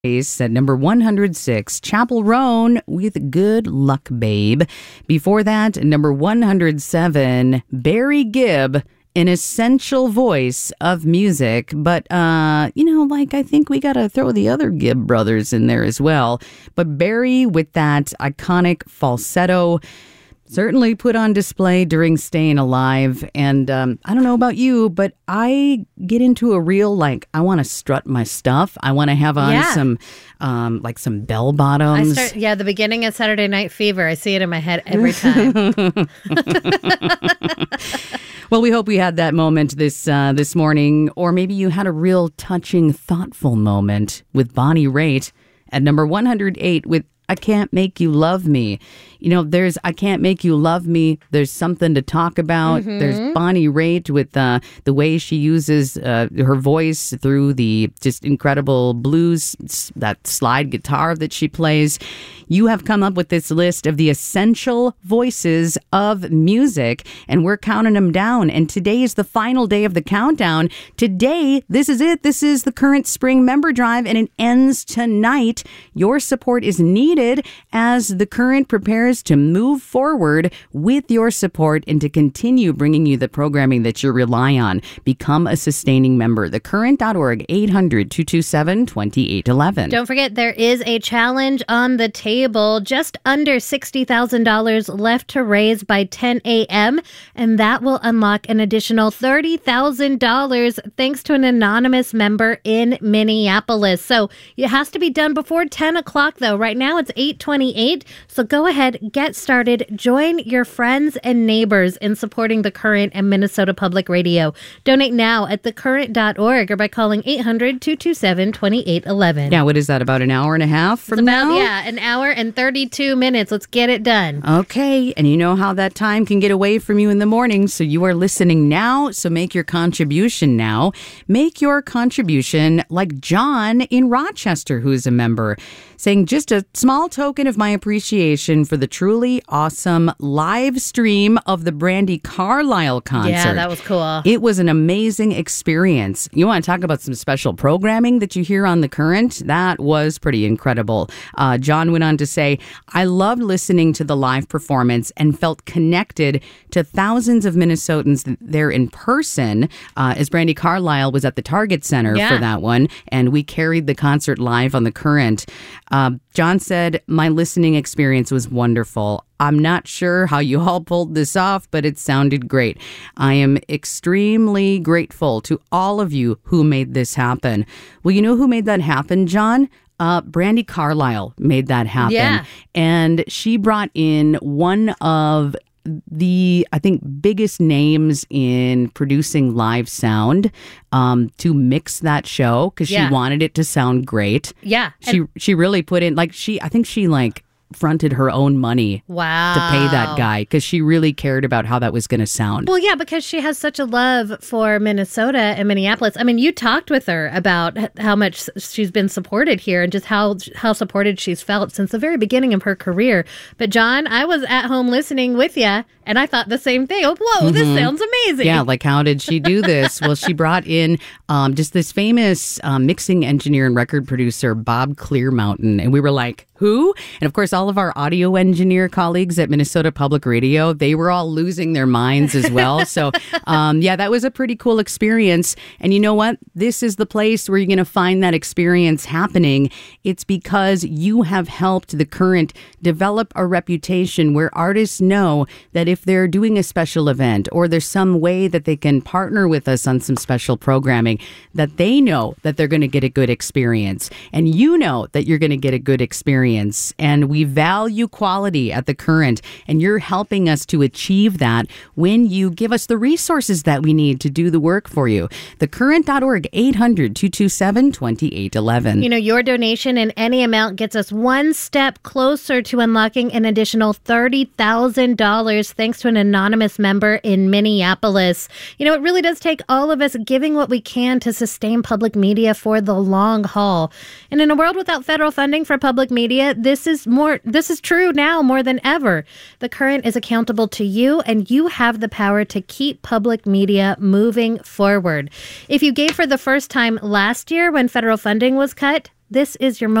At number 106, Chapel Roan with Good Luck Babe. Before that, number 107, Barry Gibb, an essential voice of music. But, I think we got to throw the other Gibb brothers in there as well. But Barry with that iconic falsetto certainly put on display during Staying Alive. And I don't know about you, but I get into a real, I want to strut my stuff. I want to have on some bell bottoms. The beginning of Saturday Night Fever. I see it in my head every time. Well, we hope we had that moment this morning. Or maybe you had a real touching, thoughtful moment with Bonnie Raitt at number 108 with I Can't Make You Love Me. There's I Can't Make You Love Me. There's something to talk about. Mm-hmm. There's Bonnie Raitt with the way she uses her voice through the just incredible blues, that slide guitar that she plays. You have come up with this list of the essential voices of music, and we're counting them down. And today is the final day of the countdown. Today, this is it. This is the current spring member drive, and it ends tonight. Your support is needed as the current prepares to move forward with your support and to continue bringing you the programming that you rely on. Become a sustaining member. Thecurrent.org, 800-227-2811. Don't forget, there is a challenge on the table. Just under $60,000 left to raise by 10 a.m., and that will unlock an additional $30,000 thanks to an anonymous member in Minneapolis. So it has to be done before 10 o'clock, though. Right now, it's 8:28, so go ahead, get started. Join your friends and neighbors in supporting The Current and Minnesota Public Radio. Donate now at thecurrent.org or by calling 800-227-2811. Yeah, what is that, about an hour and a half from now? Yeah, an hour and 32 minutes. Let's get it done. Okay, and you know how that time can get away from you in the morning, so you are listening now, so make your contribution now. Make your contribution like John in Rochester, who is a member, saying just a small token of my appreciation for the truly awesome live stream of the Brandi Carlile concert. Yeah, that was cool. It was an amazing experience. You want to talk about some special programming that you hear on The Current? That was pretty incredible. John went on to say, I loved listening to the live performance and felt connected to thousands of Minnesotans there in person, as Brandi Carlile was at the Target Center for that one, and we carried the concert live on The Current. John said, my listening experience was wonderful. I'm not sure how you all pulled this off, but it sounded great. I am extremely grateful to all of you who made this happen. Well, you know who made that happen, John? Brandi Carlile made that happen. Yeah. And she brought in one of the, I think, biggest names in producing live sound to mix that show because she wanted it to sound great. Yeah. She really put in, I think she fronted her own money to pay that guy because she really cared about how that was going to sound. Well, yeah, because she has such a love for Minnesota and Minneapolis. I mean, you talked with her about how much she's been supported here and just how supported she's felt since the very beginning of her career. But John, I was at home listening with you, and I thought the same thing. Oh, whoa, this sounds amazing. Yeah, how did she do this? Well, she brought in just this famous mixing engineer and record producer, Bob Clearmountain, and we were like, who? And of course, all of our audio engineer colleagues at Minnesota Public Radio, they were all losing their minds as well. So, that was a pretty cool experience. And you know what? This is the place where you're going to find that experience happening. It's because you have helped The Current develop a reputation where artists know that if they're doing a special event or there's some way that they can partner with us on some special programming, that they know that they're going to get a good experience. And you know that you're going to get a good experience. And we value quality at The Current, and you're helping us to achieve that when you give us the resources that we need to do the work for you. Thecurrent.org, 800-227-2811. You know, your donation in any amount gets us one step closer to unlocking an additional $30,000 thanks to an anonymous member in Minneapolis. You know, it really does take all of us giving what we can to sustain public media for the long haul. And in a world without federal funding for public media, this is true now more than ever. The Current is accountable to you, and you have the power to keep public media moving forward. If you gave for the first time last year when federal funding was cut, This is your